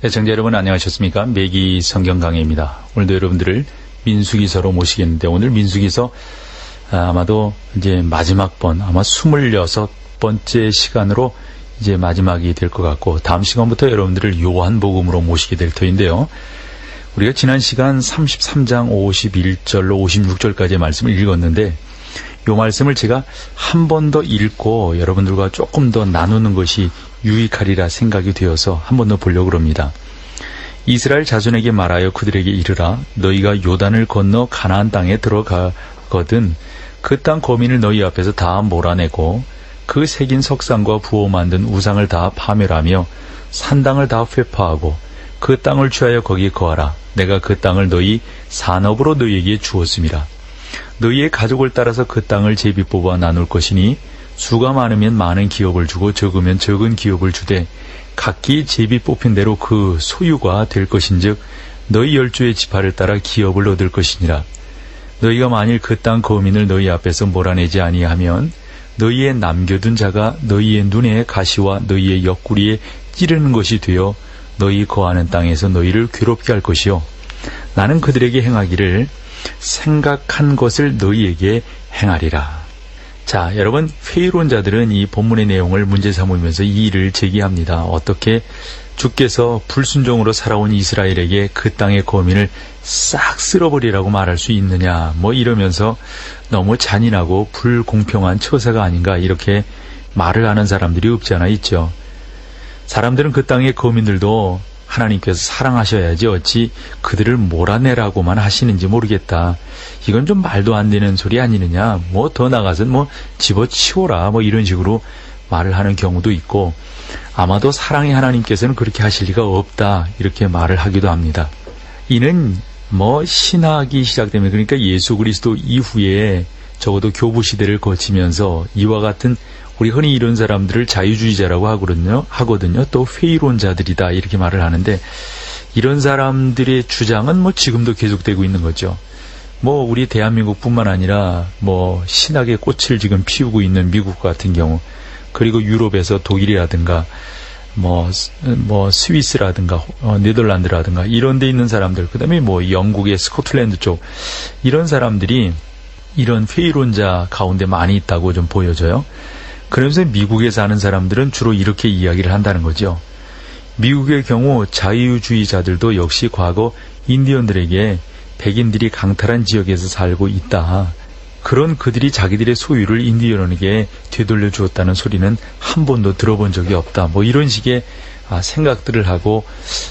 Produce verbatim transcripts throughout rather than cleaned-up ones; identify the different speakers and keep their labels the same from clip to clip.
Speaker 1: 애청자 여러분 안녕하셨습니까? 매기 성경 강해입니다. 오늘도 여러분들을 민수기서로 모시겠는데 오늘 민수기서 아마도 이제 마지막 번 아마 스물여섯 번째 시간으로 이제 마지막이 될 것 같고 다음 시간부터 여러분들을 요한복음으로 모시게 될 터인데요. 우리가 지난 시간 삼십삼 장 오십일 절로 오십육 절까지의 말씀을 읽었는데 이 말씀을 제가 한 번 더 읽고 여러분들과 조금 더 나누는 것이 유익하리라 생각이 되어서 한 번 더 보려고 합니다. 이스라엘 자손에게 말하여 그들에게 이르라 너희가 요단을 건너 가나안 땅에 들어가거든 그 땅 거민을 너희 앞에서 다 몰아내고 그 새긴 석상과 부어 만든 우상을 다 파멸하며 산당을 다 회파하고 그 땅을 취하여 거기에 거하라. 내가 그 땅을 너희 산업으로 너희에게 주었음이라. 너희의 가족을 따라서 그 땅을 제비 뽑아 나눌 것이니 수가 많으면 많은 기업을 주고 적으면 적은 기업을 주되 각기 제비 뽑힌 대로 그 소유가 될 것인즉 너희 열조의 지파를 따라 기업을 얻을 것이니라. 너희가 만일 그 땅 거민을 너희 앞에서 몰아내지 아니하면 너희의 남겨둔 자가 너희의 눈에 가시와 너희의 옆구리에 찌르는 것이 되어 너희 거하는 땅에서 너희를 괴롭게 할 것이요 나는 그들에게 행하기를 생각한 것을 너희에게 행하리라. 자, 여러분 회의론자들은 이 본문의 내용을 문제 삼으면서 이 일을 제기합니다. 어떻게 주께서 불순종으로 살아온 이스라엘에게 그 땅의 거민을 싹 쓸어버리라고 말할 수 있느냐 뭐 이러면서 너무 잔인하고 불공평한 처사가 아닌가 이렇게 말을 하는 사람들이 없지 않아 있죠. 사람들은 그 땅의 거민들도 하나님께서 사랑하셔야지 어찌 그들을 몰아내라고만 하시는지 모르겠다. 이건 좀 말도 안 되는 소리 아니느냐. 뭐 더 나가서 뭐 집어치워라 뭐 이런 식으로 말을 하는 경우도 있고 아마도 사랑의 하나님께서는 그렇게 하실 리가 없다 이렇게 말을 하기도 합니다. 이는 뭐 신학이 시작되면 그러니까 예수 그리스도 이후에 적어도 교부 시대를 거치면서 이와 같은 우리 흔히 이런 사람들을 자유주의자라고 하거든요. 하거든요. 또 회의론자들이다 이렇게 말을 하는데 이런 사람들의 주장은 뭐 지금도 계속되고 있는 거죠. 뭐 우리 대한민국뿐만 아니라 뭐 신학의 꽃을 지금 피우고 있는 미국 같은 경우 그리고 유럽에서 독일이라든가 뭐, 뭐 스위스라든가 어, 네덜란드라든가 이런 데 있는 사람들 그 다음에 뭐 영국의 스코틀랜드 쪽 이런 사람들이 이런 회의론자 가운데 많이 있다고 좀 보여져요. 그러면서 미국에 사는 사람들은 주로 이렇게 이야기를 한다는 거죠. 미국의 경우 자유주의자들도 역시 과거 인디언들에게 백인들이 강탈한 지역에서 살고 있다. 그런 그들이 자기들의 소유를 인디언에게 되돌려 주었다는 소리는 한 번도 들어본 적이 없다. 뭐 이런 식의 생각들을 하고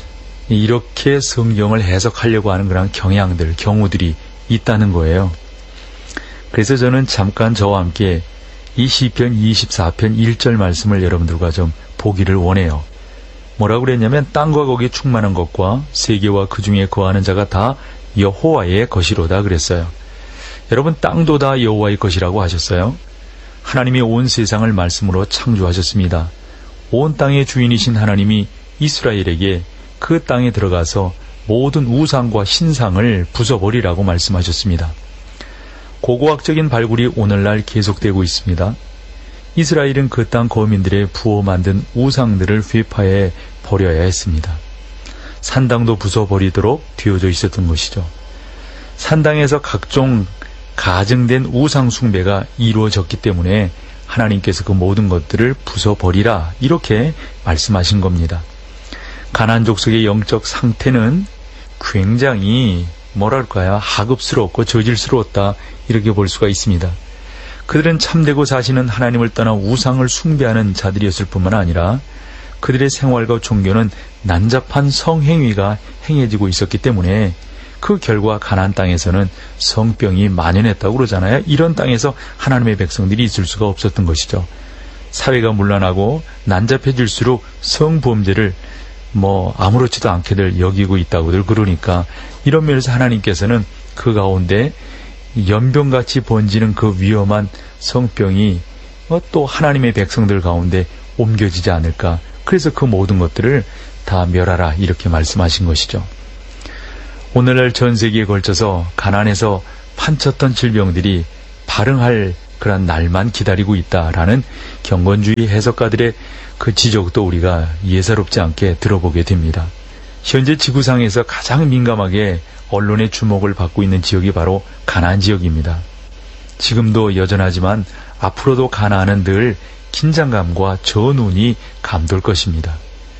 Speaker 1: 이렇게 성경을 해석하려고 하는 그런 경향들, 경우들이 있다는 거예요. 그래서 저는 잠깐 저와 함께 이 시편 이십사 편 일 절 말씀을 여러분들과 좀 보기를 원해요. 뭐라고 그랬냐면 땅과 거기에 충만한 것과 세계와 그 중에 거하는 자가 다 여호와의 것이로다 그랬어요. 여러분 땅도 다 여호와의 것이라고 하셨어요. 하나님이 온 세상을 말씀으로 창조하셨습니다. 온 땅의 주인이신 하나님이 이스라엘에게 그 땅에 들어가서 모든 우상과 신상을 부숴버리라고 말씀하셨습니다. 고고학적인 발굴이 오늘날 계속되고 있습니다. 이스라엘은 그 땅 거민들의 부어 만든 우상들을 회파해 버려야 했습니다. 산당도 부숴버리도록 되어져 있었던 것이죠. 산당에서 각종 가증된 우상 숭배가 이루어졌기 때문에 하나님께서 그 모든 것들을 부숴버리라 이렇게 말씀하신 겁니다. 가나안 족속의 영적 상태는 굉장히 뭐랄까요 하급스럽고 저질스러웠다 이렇게 볼 수가 있습니다. 그들은 참되고 사시는 하나님을 떠나 우상을 숭배하는 자들이었을 뿐만 아니라 그들의 생활과 종교는 난잡한 성행위가 행해지고 있었기 때문에 그 결과 가나안 땅에서는 성병이 만연했다고 그러잖아요. 이런 땅에서 하나님의 백성들이 있을 수가 없었던 것이죠. 사회가 문란하고 난잡해질수록 성범죄를 뭐 아무렇지도 않게들 여기고 있다고들 그러니까 이런 면에서 하나님께서는 그 가운데 연병같이 번지는 그 위험한 성병이 또 하나님의 백성들 가운데 옮겨지지 않을까. 그래서 그 모든 것들을 다 멸하라 이렇게 말씀하신 것이죠. 오늘날 전 세계에 걸쳐서 가나안에서 판쳤던 질병들이 발흥할 그런 날만 기다리고 있다라는 경건주의 해석가들의 그 지적도 우리가 예사롭지 않게 들어보게 됩니다. 현재 지구상에서 가장 민감하게 언론의 주목을 받고 있는 지역이 바로 가나안 지역입니다. 지금도 여전하지만 앞으로도 가나안은 늘 긴장감과 전운이 감돌 것입니다.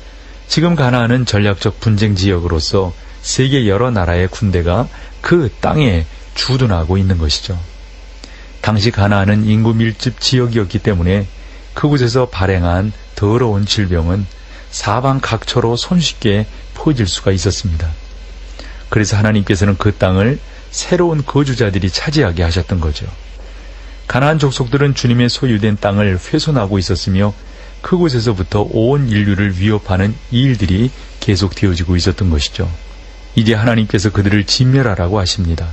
Speaker 1: 지금 가나안은 전략적 분쟁 지역으로서 세계 여러 나라의 군대가 그 땅에 주둔하고 있는 것이죠. 당시 가나안은 인구 밀집 지역이었기 때문에 그곳에서 발행한 더러운 질병은 사방 각처로 손쉽게 퍼질 수가 있었습니다. 그래서 하나님께서는 그 땅을 새로운 거주자들이 차지하게 하셨던 거죠. 가나안 족속들은 주님의 소유된 땅을 훼손하고 있었으며 그곳에서부터 온 인류를 위협하는 이 일들이 계속 되어지고 있었던 것이죠. 이제 하나님께서 그들을 진멸하라고 하십니다.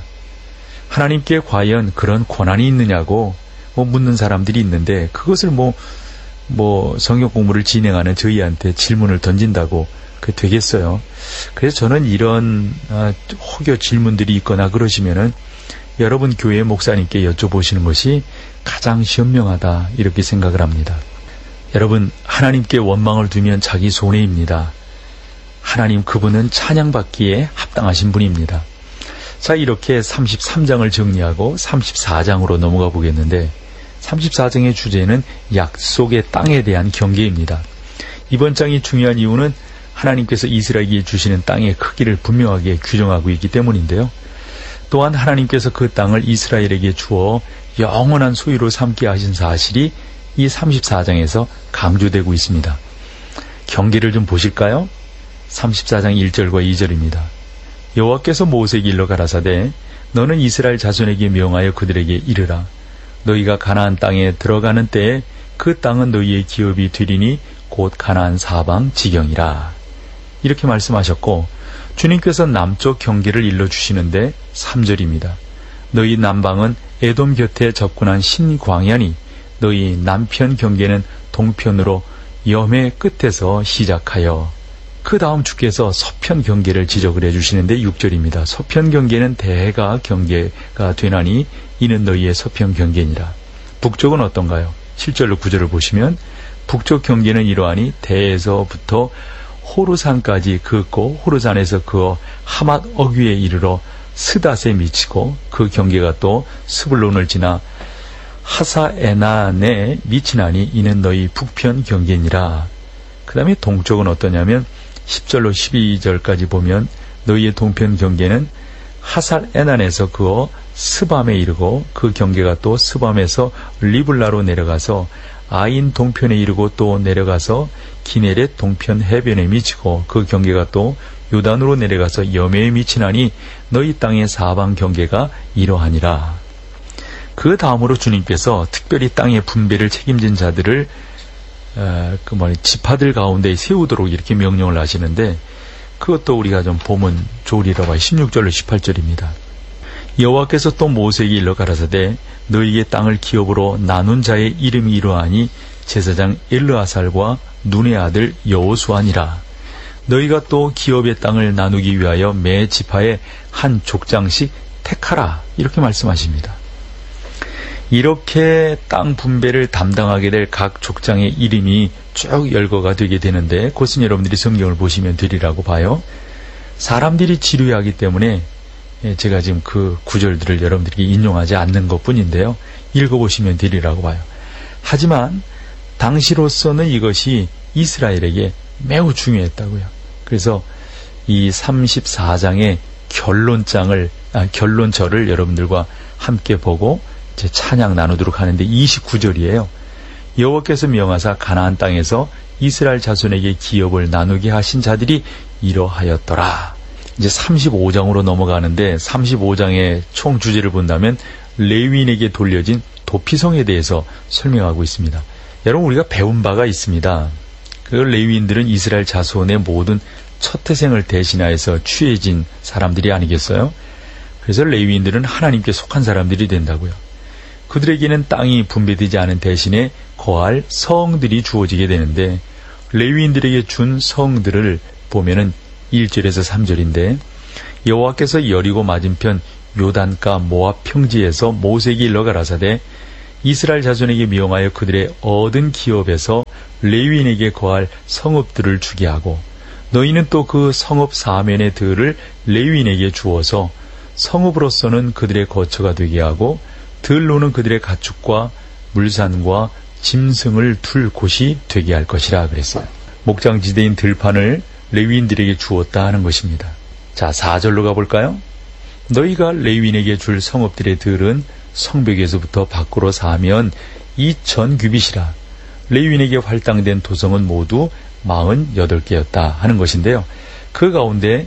Speaker 1: 하나님께 과연 그런 권한이 있느냐고 뭐 묻는 사람들이 있는데 그것을 뭐, 뭐 성경 공부를 진행하는 저희한테 질문을 던진다고 그게 되겠어요. 그래서 저는 이런 아, 혹여 질문들이 있거나 그러시면은 여러분 교회 목사님께 여쭤보시는 것이 가장 현명하다 이렇게 생각을 합니다. 여러분 하나님께 원망을 두면 자기 손해입니다. 하나님 그분은 찬양받기에 합당하신 분입니다. 자, 이렇게 삼십삼 장을 정리하고 삼십사 장으로 넘어가 보겠는데 삼십사 장의 주제는 약속의 땅에 대한 경계입니다. 이번 장이 중요한 이유는 하나님께서 이스라엘에게 주시는 땅의 크기를 분명하게 규정하고 있기 때문인데요. 또한 하나님께서 그 땅을 이스라엘에게 주어 영원한 소유로 삼게 하신 사실이 이 삼십사 장에서 강조되고 있습니다. 경계를 좀 보실까요? 삼십사 장 일 절과 이 절입니다. 여호와께서 모세에게 일러 가라사대 너는 이스라엘 자손에게 명하여 그들에게 이르라. 너희가 가나안 땅에 들어가는 때에 그 땅은 너희의 기업이 되리니 곧 가나안 사방 지경이라. 이렇게 말씀하셨고 주님께서 남쪽 경계를 일러주시는데 삼 절입니다. 너희 남방은 에돔 곁에 접근한 신광야니 너희 남편 경계는 동편으로 염해 끝에서 시작하여. 그 다음 주께서 서편 경계를 지적을 해주시는데 육 절입니다. 서편 경계는 대가 경계가 되나니 이는 너희의 서편 경계니라. 북쪽은 어떤가요? 칠 절로 구 절을 보시면 북쪽 경계는 이러하니 대에서부터 호르산까지 긋고 호르산에서 그어 하맛 어귀에 이르러 스닷에 미치고 그 경계가 또 스불론을 지나 하사에난에 미치나니 이는 너희 북편 경계니라. 그 다음에 동쪽은 어떠냐면 십 절로 십이 절까지 보면 너희의 동편 경계는 하살에난에서 그어 스밤에 이르고 그 경계가 또 스밤에서 리블라로 내려가서 아인 동편에 이르고 또 내려가서 기네렛 동편 해변에 미치고 그 경계가 또 요단으로 내려가서 염해에 미치나니 너희 땅의 사방 경계가 이러하니라. 그 다음으로 주님께서 특별히 땅의 분배를 책임진 자들을 어, 그 뭐니 지파들 가운데 세우도록 이렇게 명령을 하시는데 그것도 우리가 좀 보면 좋으리라 봐요. 십육 절로 십팔 절입니다. 여호와께서 또 모세에게 일러 가라사대 너희의 땅을 기업으로 나눈 자의 이름이 이러하니 제사장 엘르아살과 눈의 아들 여호수아니라. 너희가 또 기업의 땅을 나누기 위하여 매 지파에 한 족장씩 택하라. 이렇게 말씀하십니다. 이렇게 땅 분배를 담당하게 될 각 족장의 이름이 쭉 열거가 되게 되는데 그것은 여러분들이 성경을 보시면 되리라고 봐요. 사람들이 지루해하기 때문에 제가 지금 그 구절들을 여러분들에게 인용하지 않는 것뿐인데요. 읽어보시면 되리라고 봐요. 하지만 당시로서는 이것이 이스라엘에게 매우 중요했다고요. 그래서 이 삼십사 장의 결론장을 아, 결론절을 여러분들과 함께 보고 이제 찬양 나누도록 하는데 이십구 절이에요. 여호와께서 명하사 가나안 땅에서 이스라엘 자손에게 기업을 나누게 하신 자들이 이러하였더라. 이제 삼십오 장으로 넘어가는데 삼십오 장의 총 주제를 본다면 레위인에게 돌려진 도피성에 대해서 설명하고 있습니다. 여러분 우리가 배운 바가 있습니다. 그 레위인들은 이스라엘 자손의 모든 첫 태생을 대신하여서 취해진 사람들이 아니겠어요? 그래서 레위인들은 하나님께 속한 사람들이 된다고요. 그들에게는 땅이 분배되지 않은 대신에 거할 성들이 주어지게 되는데 레위인들에게 준 성들을 보면은 일 절에서 삼 절인데 여호와께서 여리고 맞은편 요단가 모압 평지에서 모세에게 일러 가라사대 이스라엘 자손에게 명하여 그들의 얻은 기업에서 레위인에게 거할 성읍들을 주게 하고 너희는 또 그 성읍 사면의 들을 레위인에게 주어서 성읍으로서는 그들의 거처가 되게 하고 들로는 그들의 가축과 물산과 짐승을 둘 곳이 되게 할 것이라 그랬어요. 목장지대인 들판을 레위인들에게 주었다 하는 것입니다. 자, 사 절로 가볼까요? 너희가 레위인에게 줄 성읍들의 들은 성벽에서부터 밖으로 사면 이천 규빗이라. 레위인에게 할당된 도성은 모두 사십팔 개였다 하는 것인데요. 그 가운데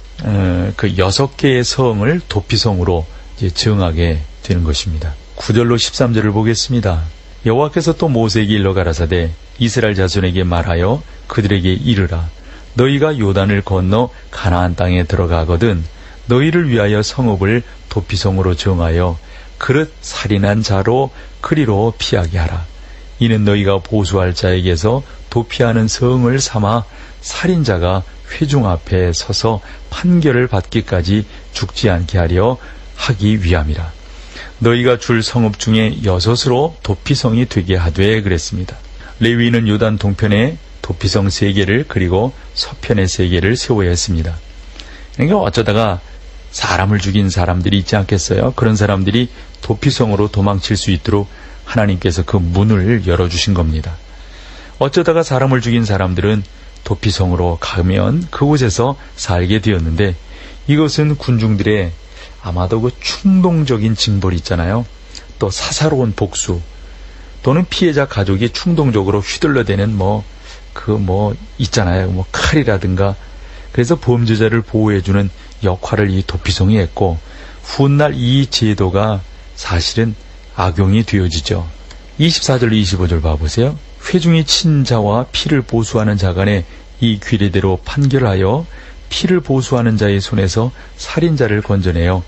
Speaker 1: 어, 그 여섯 개의 성을 도피성으로 이제 정하게 되는 것입니다. 구 절로 십삼 절을 보겠습니다. 여호와께서 또 모세에게 일러 가라사대 이스라엘 자손에게 말하여 그들에게 이르라. 너희가 요단을 건너 가나안 땅에 들어가거든 너희를 위하여 성읍을 도피성으로 정하여 그릇 살인한 자로 그리로 피하게 하라. 이는 너희가 보수할 자에게서 도피하는 성을 삼아 살인자가 회중 앞에 서서 판결을 받기까지 죽지 않게 하려 하기 위함이라. 너희가 줄 성읍 중에 여섯으로 도피성이 되게 하되 그랬습니다. 레위인은 요단 동편에 도피성 세 개를 그리고 서편에 세 개를 세워야 했습니다. 그러니까 어쩌다가 사람을 죽인 사람들이 있지 않겠어요? 그런 사람들이 도피성으로 도망칠 수 있도록 하나님께서 그 문을 열어주신 겁니다. 어쩌다가 사람을 죽인 사람들은 도피성으로 가면 그곳에서 살게 되었는데 이것은 군중들의 아마도 그 충동적인 징벌이 있잖아요. 또 사사로운 복수 또는 피해자 가족이 충동적으로 휘둘러대는 뭐 그 뭐 있잖아요. 뭐 칼이라든가 그래서 범죄자를 보호해주는 역할을 이 도피성이 했고 훗날 이 제도가 사실은 악용이 되어지죠. 이십사 절 이십오 절 봐보세요. 회중이 친자와 피를 보수하는 자 간에 이 규례대로 판결하여 피를 보수하는 자의 손에서 살인자를 건져내어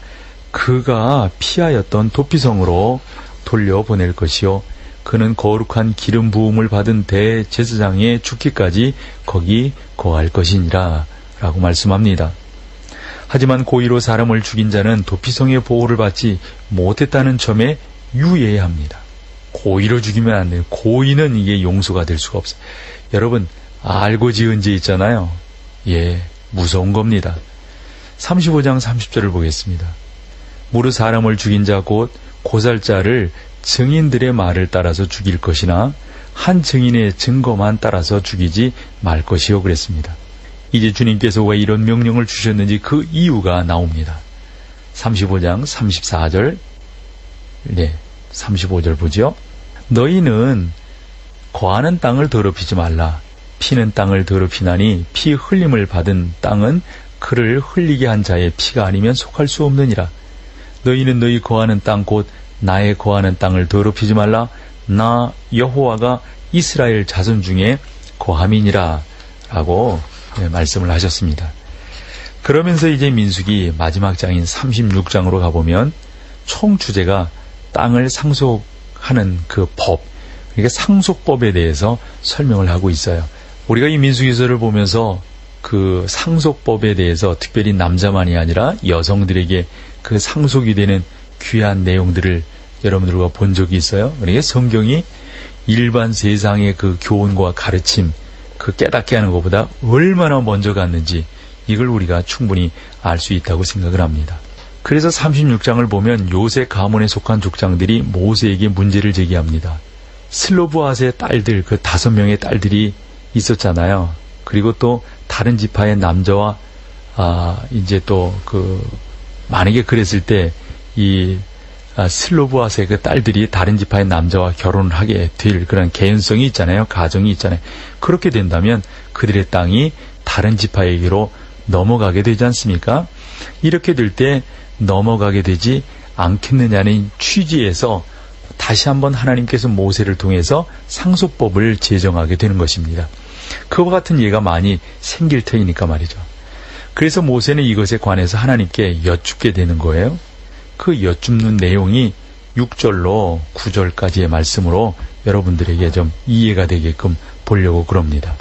Speaker 1: 그가 피하였던 도피성으로 돌려보낼 것이요 그는 거룩한 기름 부음을 받은 대제사장의 죽기까지 거기 거할 것이니라 라고 말씀합니다. 하지만 고의로 사람을 죽인 자는 도피성의 보호를 받지 못했다는 점에 유의해야 합니다. 고의로 죽이면 안 돼요. 고의는 이게 용서가 될 수가 없어요. 여러분 알고 지은 죄 있잖아요. 예, 무서운 겁니다. 삼십오 장 삼십 절을 보겠습니다. 무릇 사람을 죽인 자 곧 고살자를 증인들의 말을 따라서 죽일 것이나 한 증인의 증거만 따라서 죽이지 말 것이요 그랬습니다. 이제 주님께서 왜 이런 명령을 주셨는지 그 이유가 나옵니다. 삼십오 장 삼십사 절 네, 삼십오 절 보죠. 너희는 거하는 땅을 더럽히지 말라. 피는 땅을 더럽히나니 피 흘림을 받은 땅은 그를 흘리게 한 자의 피가 아니면 속할 수 없느니라. 너희는 너희 거하는 땅 곧 나의 거하는 땅을 더럽히지 말라. 나 여호와가 이스라엘 자손 중에 거함이니라 라고 말씀을 하셨습니다. 그러면서 이제 민수기 마지막 장인 삼십육 장으로 가보면 총 주제가 땅을 상속하는 그 법, 그러니까 상속법에 대해서 설명을 하고 있어요. 우리가 이 민수기서를 보면서 그 상속법에 대해서 특별히 남자만이 아니라 여성들에게 그 상속이 되는 귀한 내용들을 여러분들과 본 적이 있어요. 그러니까 성경이 일반 세상의 그 교훈과 가르침, 그 깨닫게 하는 것보다 얼마나 먼저 갔는지 이걸 우리가 충분히 알 수 있다고 생각을 합니다. 그래서 삼십육 장을 보면 요새 가문에 속한 족장들이 모세에게 문제를 제기합니다. 슬로브앗의 딸들, 그 다섯 명의 딸들이 있었잖아요. 그리고 또 다른 지파의 남자와 아 이제 또 그 만약에 그랬을 때 이 아, 슬로브앗의 그 딸들이 다른 지파의 남자와 결혼을 하게 될 그런 개연성이 있잖아요. 가정이 있잖아요. 그렇게 된다면 그들의 땅이 다른 지파에게로 넘어가게 되지 않습니까? 이렇게 될 때 넘어가게 되지 않겠느냐는 취지에서 다시 한번 하나님께서 모세를 통해서 상속법을 제정하게 되는 것입니다. 그와 같은 예가 많이 생길 터이니까 말이죠. 그래서 모세는 이것에 관해서 하나님께 여쭙게 되는 거예요. 그 여쭙는 내용이 육 절로 구 절까지의 말씀으로 여러분들에게 좀 이해가 되게끔 보려고 그럽니다.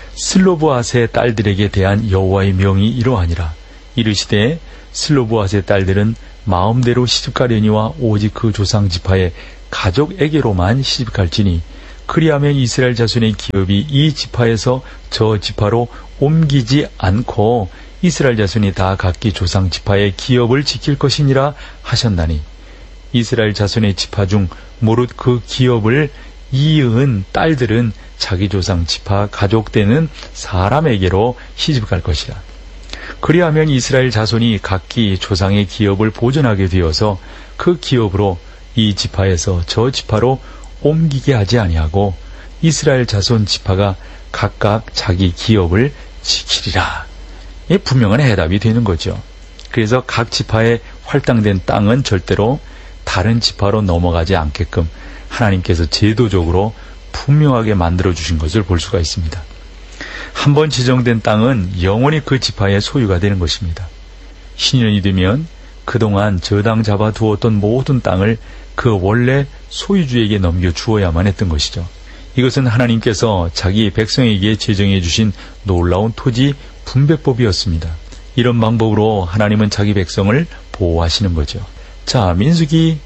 Speaker 1: 슬로브앗의 딸들에게 대한 여호와의 명이 이러하니라. 이르시되 슬로브앗의 딸들은 마음대로 시집가려니와 오직 그 조상 지파의 가족에게로만 시집갈지니 그리하면 이스라엘 자손의 기업이 이 지파에서 저 지파로 옮기지 않고 이스라엘 자손이 다 각기 조상 지파의 기업을 지킬 것이니라 하셨나니 이스라엘 자손의 지파 중 무릇 그 기업을 이은 딸들은 자기 조상 지파 가족되는 사람에게로 시집갈 것이라. 그리하면 이스라엘 자손이 각기 조상의 기업을 보존하게 되어서 그 기업으로 이 지파에서 저 지파로 옮기게 하지 아니하고 이스라엘 자손 지파가 각각 자기 기업을 지키리라. 이 분명한 해답이 되는 거죠. 그래서 각 지파에 할당된 땅은 절대로 다른 지파로 넘어가지 않게끔 하나님께서 제도적으로 분명하게 만들어주신 것을 볼 수가 있습니다. 한번 지정된 땅은 영원히 그 지파의 소유가 되는 것입니다. 신년이 되면 그동안 저당 잡아두었던 모든 땅을 그 원래 소유주에게 넘겨주어야만 했던 것이죠. 이것은 하나님께서 자기 백성에게 제정해 주신 놀라운 토지 분배법이었습니다. 이런 방법으로 하나님은 자기 백성을 보호하시는 거죠. 자, 민수기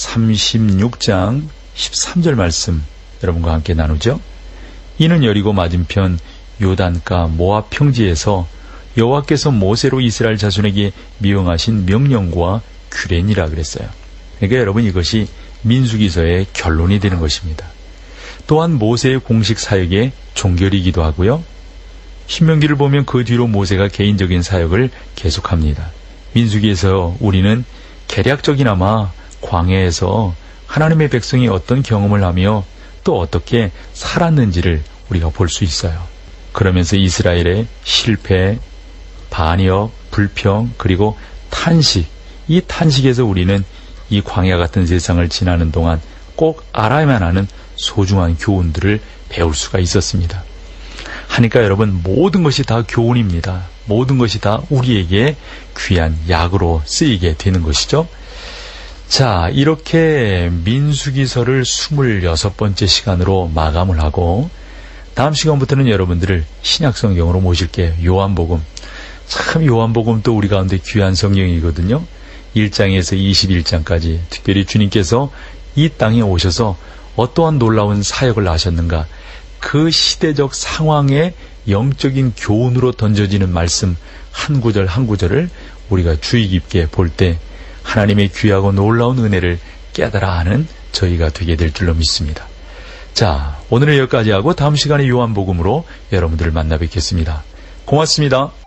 Speaker 1: 삼십육 장 십삼 절 말씀 여러분과 함께 나누죠. 이는 여리고 맞은편 요단가 모압 평지에서 여호와께서 모세로 이스라엘 자손에게 미용하신 명령과 규례니라 그랬어요. 그러니까 여러분 이것이 민수기서의 결론이 되는 것입니다. 또한 모세의 공식 사역의 종결이기도 하고요. 신명기를 보면 그 뒤로 모세가 개인적인 사역을 계속합니다. 민수기에서 우리는 개략적이나마 광야에서 하나님의 백성이 어떤 경험을 하며 또 어떻게 살았는지를 우리가 볼 수 있어요. 그러면서 이스라엘의 실패, 반역, 불평, 그리고 탄식, 이 탄식에서 우리는 이 광야 같은 세상을 지나는 동안 꼭 알아야만 하는 소중한 교훈들을 배울 수가 있었습니다. 하니까 여러분 모든 것이 다 교훈입니다. 모든 것이 다 우리에게 귀한 약으로 쓰이게 되는 것이죠. 자, 이렇게 민수기서를 스물여섯 번째 시간으로 마감을 하고 다음 시간부터는 여러분들을 신약성경으로 모실게요. 요한복음. 참 요한복음도 우리 가운데 귀한 성경이거든요. 일 장에서 이십일 장까지 특별히 주님께서 이 땅에 오셔서 어떠한 놀라운 사역을 하셨는가, 그 시대적 상황의 영적인 교훈으로 던져지는 말씀 한 구절 한 구절을 우리가 주의 깊게 볼 때 하나님의 귀하고 놀라운 은혜를 깨달아 하는 저희가 되게 될 줄로 믿습니다. 자, 오늘은 여기까지 하고 다음 시간에 요한복음으로 여러분들을 만나 뵙겠습니다. 고맙습니다.